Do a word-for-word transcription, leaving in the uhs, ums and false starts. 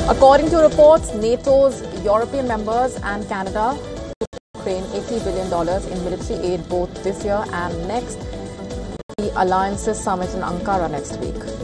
According to reports, NATO's European members and Canada give Ukraine eighty billion dollars in military aid both this year and next. The alliances summit in Ankara next week.